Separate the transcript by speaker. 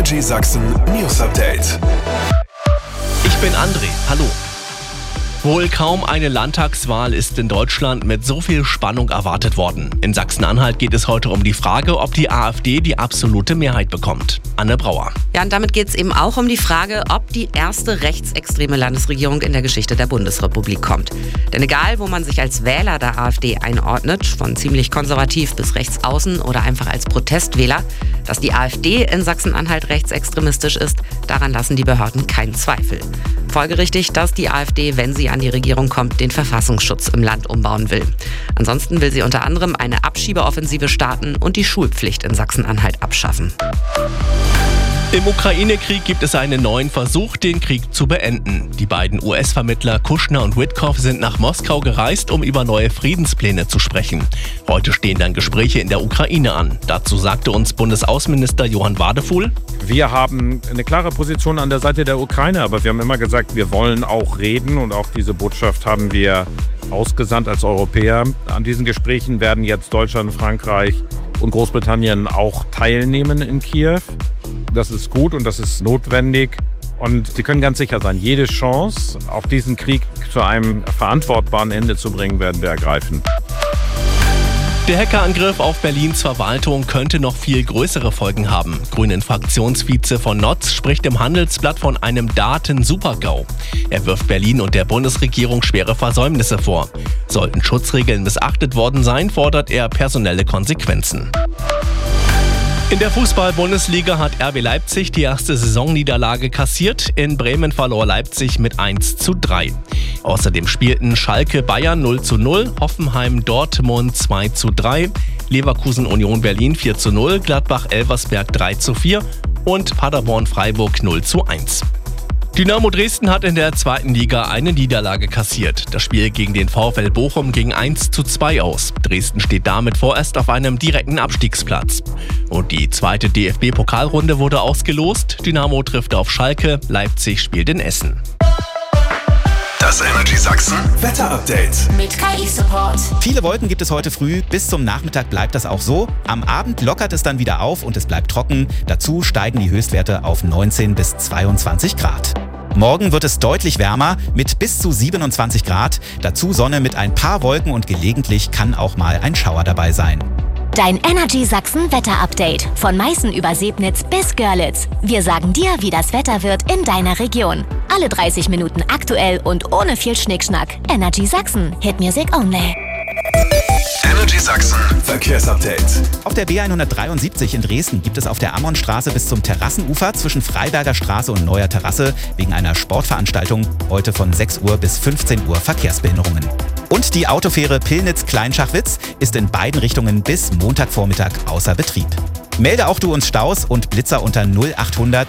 Speaker 1: Energy Sachsen News Update.
Speaker 2: Ich bin André, hallo. Wohl kaum eine Landtagswahl ist in Deutschland mit so viel Spannung erwartet worden. In Sachsen-Anhalt geht es heute um die Frage, ob die AfD die absolute Mehrheit bekommt. Anne Brauer.
Speaker 3: Ja, und damit geht es eben auch um die Frage, ob die erste rechtsextreme Landesregierung in der Geschichte der Bundesrepublik kommt. Denn egal, wo man sich als Wähler der AfD einordnet, von ziemlich konservativ bis rechts außen oder einfach als Protestwähler, dass die AfD in Sachsen-Anhalt rechtsextremistisch ist, daran lassen die Behörden keinen Zweifel. Folgerichtig, dass die AfD, wenn sie an die Regierung kommt, den Verfassungsschutz im Land umbauen will. Ansonsten will sie unter anderem eine Abschiebeoffensive starten und die Schulpflicht in Sachsen-Anhalt abschaffen.
Speaker 2: Im Ukraine-Krieg gibt es einen neuen Versuch, den Krieg zu beenden. Die beiden US-Vermittler Kushner und Witkoff sind nach Moskau gereist, um über neue Friedenspläne zu sprechen. Heute stehen dann Gespräche in der Ukraine an. Dazu sagte uns Bundesaußenminister Johann Wadefuhl:
Speaker 4: Wir haben eine klare Position an der Seite der Ukraine, aber wir haben immer gesagt, wir wollen auch reden, und auch diese Botschaft haben wir ausgesandt als Europäer. An diesen Gesprächen werden jetzt Deutschland, Frankreich und Großbritannien auch teilnehmen in Kiew. Das ist gut und das ist notwendig. Und Sie können ganz sicher sein, jede Chance, auch diesen Krieg zu einem verantwortbaren Ende zu bringen, werden wir ergreifen.
Speaker 2: Der Hackerangriff auf Berlins Verwaltung könnte noch viel größere Folgen haben. Grünen-Fraktionsvize von Notz spricht im Handelsblatt von einem Daten-Super-GAU. Er wirft Berlin und der Bundesregierung schwere Versäumnisse vor. Sollten Schutzregeln missachtet worden sein, fordert er personelle Konsequenzen. In der Fußball-Bundesliga hat RB Leipzig die erste Saisonniederlage kassiert. In Bremen verlor Leipzig mit 1:3. Außerdem spielten Schalke Bayern 0:0, Hoffenheim Dortmund 2:3, Leverkusen Union Berlin 4:0, Gladbach Elversberg 3:4 und Paderborn Freiburg 0:1. Dynamo Dresden hat in der zweiten Liga eine Niederlage kassiert. Das Spiel gegen den VfL Bochum ging 1:2 aus. Dresden steht damit vorerst auf einem direkten Abstiegsplatz. Und die zweite DFB-Pokalrunde wurde ausgelost. Dynamo trifft auf Schalke, Leipzig spielt in Essen.
Speaker 1: Das Energy Sachsen Wetter-Update
Speaker 5: mit KI-Support.
Speaker 6: Viele Wolken gibt es heute früh, bis zum Nachmittag bleibt das auch so. Am Abend lockert es dann wieder auf und es bleibt trocken. Dazu steigen die Höchstwerte auf 19 bis 22 Grad. Morgen wird es deutlich wärmer mit bis zu 27 Grad. Dazu Sonne mit ein paar Wolken und gelegentlich kann auch mal ein Schauer dabei sein.
Speaker 5: Dein Energy Sachsen Wetter-Update. Von Meißen über Sebnitz bis Görlitz. Wir sagen dir, wie das Wetter wird in deiner Region. Alle 30 Minuten aktuell und ohne viel Schnickschnack. Energy Sachsen. Hit Music only.
Speaker 1: Energy Sachsen Verkehrsupdate.
Speaker 6: Auf der B173 in Dresden gibt es auf der Ammonstraße bis zum Terrassenufer zwischen Freiberger Straße und Neuer Terrasse wegen einer Sportveranstaltung heute von 6 Uhr bis 15 Uhr Verkehrsbehinderungen. Und die Autofähre Pillnitz-Kleinschachwitz ist in beiden Richtungen bis Montagvormittag außer Betrieb. Melde auch du uns Staus und Blitzer unter 0800